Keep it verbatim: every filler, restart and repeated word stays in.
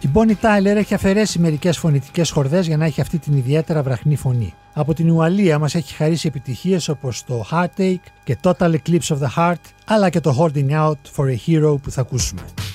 Η Bonnie Tyler έχει αφαιρέσει μερικές φωνητικές χορδές για να έχει αυτή την ιδιαίτερα βραχνή φωνή. Από την Ουαλία μας έχει χαρίσει επιτυχίες όπως το Heartache και Total Eclipse of the Heart, αλλά και το Holding Out for a Hero που θα ακούσουμε.